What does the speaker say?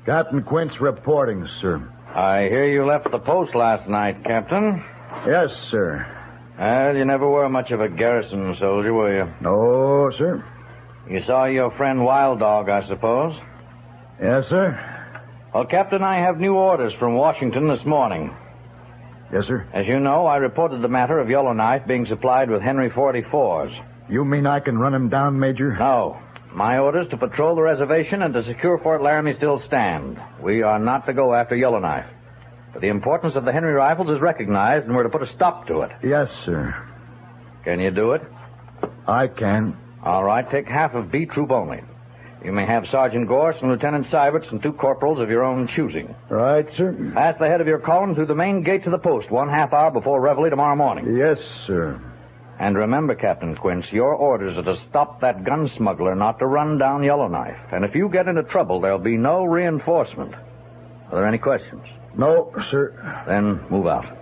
Captain Quince reporting, sir. I hear you left the post last night, Captain. Yes, sir. Well, you never were much of a garrison soldier, were you? No, sir. You saw your friend Wild Dog, I suppose? Yes, sir. Well, Captain, I have new orders from Washington this morning. Yes, sir. As you know, I reported the matter of Yellowknife being supplied with Henry 44s. You mean I can run him down, Major? No. My orders to patrol the reservation and to secure Fort Laramie still stand. We are not to go after Yellowknife. But the importance of the Henry rifles is recognized, and we're to put a stop to it. Yes, sir. Can you do it? I can. All right, take half of B Troop only. You may have Sergeant Gorse and Lieutenant Syberts and 2 corporals of your own choosing. Right, sir. Pass the head of your column through the main gates of the post 1/2 hour before reveille tomorrow morning. Yes, sir. And remember, Captain Quince, your orders are to stop that gun smuggler, not to run down Yellowknife. And if you get into trouble, there'll be no reinforcement. Are there any questions? No, sir. Then move out.